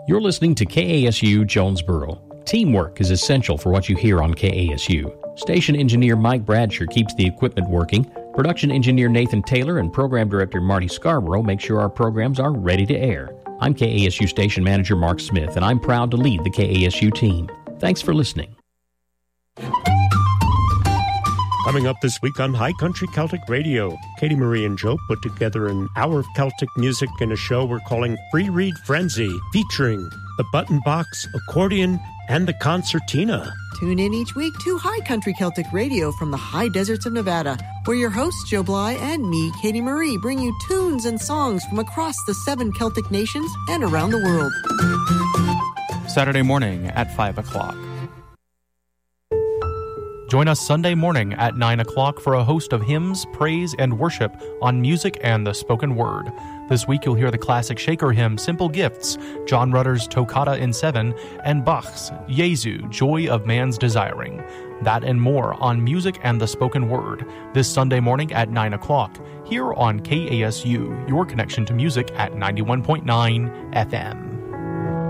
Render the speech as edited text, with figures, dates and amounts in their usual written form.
You're listening to KASU Jonesboro. Teamwork is essential for what you hear on KASU. Station engineer Mike Bradsher keeps the equipment working. Production engineer Nathan Taylor and program director Marty Scarborough make sure our programs are ready to air. I'm KASU station manager Mark Smith, and I'm proud to lead the KASU team. Thanks for listening. Coming up this week on High Country Celtic Radio, Katie Marie and Joe put together an hour of Celtic music in a show we're calling Free Read Frenzy, featuring the Button Box, accordion, and the concertina. Tune in each week to High Country Celtic Radio from the high deserts of Nevada, where your hosts Joe Bly and me, Katie Marie, bring you tunes and songs from across the 7 Celtic nations and around the world. Saturday morning at 5 o'clock. Join us Sunday morning at 9 o'clock for a host of hymns, praise, and worship on music and the spoken word. This week you'll hear the classic Shaker hymn, Simple Gifts, John Rutter's Toccata in 7, and Bach's Jesu, Joy of Man's Desiring. That and more on music and the spoken word this Sunday morning at 9 o'clock here on KASU, your connection to music at 91.9 FM.